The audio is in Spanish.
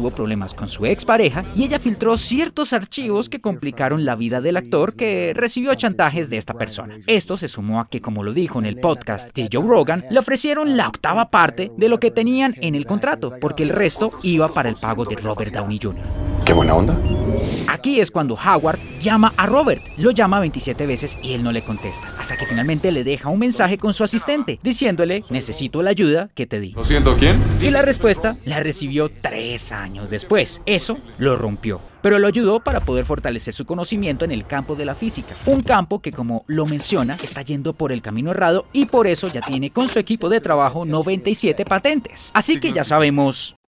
tuvo problemas con su expareja y ella filtró ciertos archivos que complicaron la vida del actor, que recibió chantajes de esta persona. Esto se sumó a que, como lo dijo en el podcast de Joe Rogan, le ofrecieron la 8ª parte de lo que tenían en el contrato, porque el resto iba para el pago de Robert Downey Jr. ¡Qué buena onda! Aquí es cuando Howard llama a Robert. Lo llama 27 veces y él no le contesta, hasta que finalmente le deja un mensaje con su asistente, diciéndole: necesito la ayuda que te di. Lo siento, ¿quién? Y la respuesta la recibió 3 años después. Eso lo rompió, pero lo ayudó para poder fortalecer su conocimiento en el campo de la física. Un campo que, como lo menciona, está yendo por el camino errado y por eso ya tiene con su equipo de trabajo 97 patentes. Así que ya sabemos